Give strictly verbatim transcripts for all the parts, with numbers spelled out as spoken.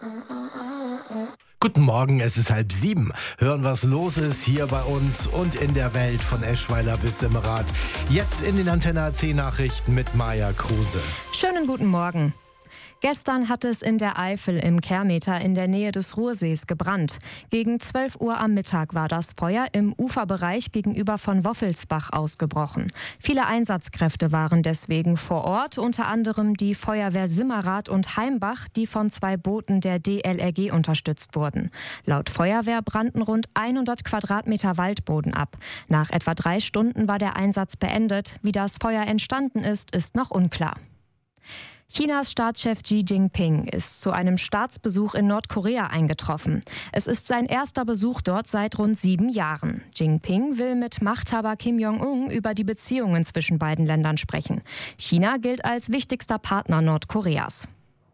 Guten Morgen, es ist halb sieben. Hören, was los ist hier bei uns und in der Welt von Eschweiler bis Simmerath. Jetzt in den Antenne A C Nachrichten mit Maja Kruse. Schönen guten Morgen. Gestern hat es in der Eifel im Kehrmeter in der Nähe des Ruhrsees gebrannt. Gegen zwölf Uhr am Mittag war das Feuer im Uferbereich gegenüber von Woffelsbach ausgebrochen. Viele Einsatzkräfte waren deswegen vor Ort, unter anderem die Feuerwehr Simmerath und Heimbach, die von zwei Booten der D L R G unterstützt wurden. Laut Feuerwehr brannten rund hundert Quadratmeter Waldboden ab. Nach etwa drei Stunden war der Einsatz beendet. Wie das Feuer entstanden ist, ist noch unklar. Chinas Staatschef Xi Jinping ist zu einem Staatsbesuch in Nordkorea eingetroffen. Es ist sein erster Besuch dort seit rund sieben Jahren. Jinping will mit Machthaber Kim Jong-un über die Beziehungen zwischen beiden Ländern sprechen. China gilt als wichtigster Partner Nordkoreas.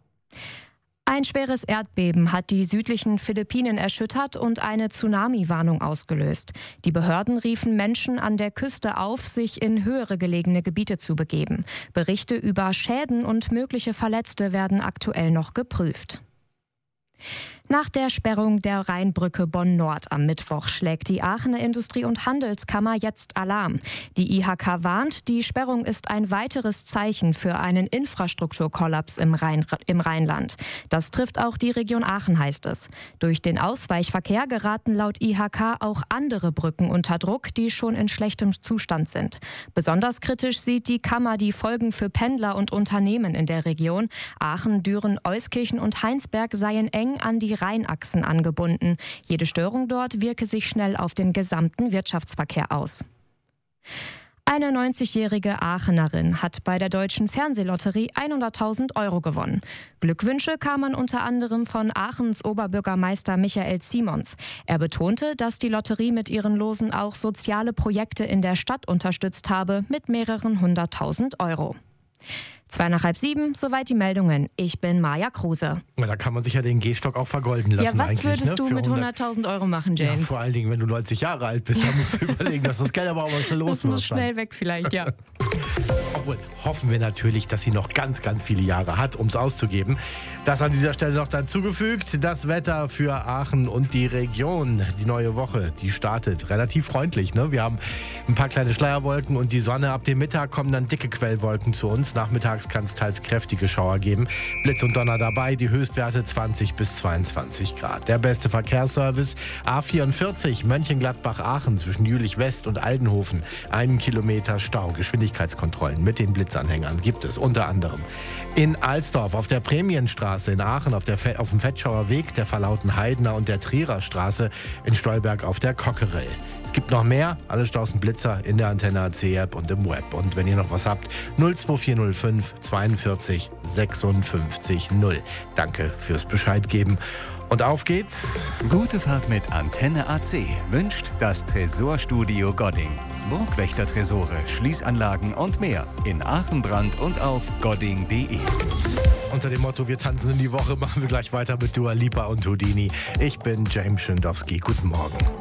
Ein schweres Erdbeben hat die südlichen Philippinen erschüttert und eine Tsunami-Warnung ausgelöst. Die Behörden riefen Menschen an der Küste auf, sich in höhere gelegene Gebiete zu begeben. Berichte über Schäden und mögliche Verletzte werden aktuell noch geprüft. Nach der Sperrung der Rheinbrücke Bonn-Nord am Mittwoch schlägt die Aachener Industrie- und Handelskammer jetzt Alarm. Die I H K warnt, die Sperrung ist ein weiteres Zeichen für einen Infrastrukturkollaps im, Rhein, im Rheinland. Das trifft auch die Region Aachen, heißt es. Durch den Ausweichverkehr geraten laut I H K auch andere Brücken unter Druck, die schon in schlechtem Zustand sind. Besonders kritisch sieht die Kammer die Folgen für Pendler und Unternehmen in der Region. Aachen, Düren, Euskirchen und Heinsberg seien eng an die Rheinachsen angebunden. Jede Störung dort wirke sich schnell auf den gesamten Wirtschaftsverkehr aus. Eine neunzigjährige Aachenerin hat bei der Deutschen Fernsehlotterie hunderttausend Euro gewonnen. Glückwünsche kamen unter anderem von Aachens Oberbürgermeister Michael Simons. Er betonte, dass die Lotterie mit ihren Losen auch soziale Projekte in der Stadt unterstützt habe mit mehreren hunderttausend Euro. Zwei nach halb sieben, soweit die Meldungen. Ich bin Maja Kruse. Ja, da kann man sich ja den Gehstock auch vergolden lassen. Ja, was eigentlich, würdest ne? du Für mit hunderttausend Euro machen, James? Ja, vor allen Dingen, wenn du neunzig Jahre alt bist, dann musst du überlegen, dass das Geld aber auch was los wird. Das muss schnell weg vielleicht, ja. Obwohl, hoffen wir natürlich, dass sie noch ganz, ganz viele Jahre hat, um es auszugeben. Das an dieser Stelle noch dazugefügt. Das Wetter für Aachen und die Region. Die neue Woche, die startet relativ freundlich. Ne? Wir haben ein paar kleine Schleierwolken und die Sonne. Ab dem Mittag kommen dann dicke Quellwolken zu uns. Nachmittags kann es teils kräftige Schauer geben. Blitz und Donner dabei. Die Höchstwerte zwanzig bis zweiundzwanzig Grad. Der beste Verkehrsservice A vierundvierzig Mönchengladbach-Aachen zwischen Jülich-West und Aldenhofen. Einen Kilometer Stau. Geschwindigkeitskontrollen mit den Blitzanhängern gibt es unter anderem in Alsdorf auf der Prämienstraße, in Aachen auf, der Fe- auf dem Fettschauer Weg, der Verlauten-Heidener und der Trierer Straße, in Stolberg auf der Cockerell. Es gibt noch mehr, alle Staus und Blitzer in der Antenne A C App und im Web. Und wenn ihr noch was habt, null zwei vier null fünf zweiundvierzig sechsundfünfzig null. Danke fürs Bescheid geben. Und auf geht's. Gute Fahrt mit Antenne A C wünscht das Tresorstudio Godding. Burgwächter-Tresore, Schließanlagen und mehr in Aachen-Brand und auf godding punkt de. Unter dem Motto, wir tanzen in die Woche, machen wir gleich weiter mit Dua Lipa und Houdini. Ich bin James Schindowski. Guten Morgen.